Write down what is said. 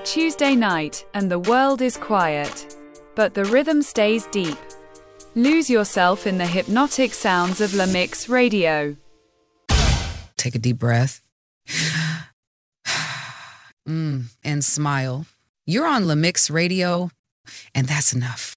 Tuesday night, and the world is quiet. But the rhythm stays deep. Lose yourself in the hypnotic sounds of La Mix Radio. Take a deep breath. And smile. You're on La Mix Radio, and that's enough.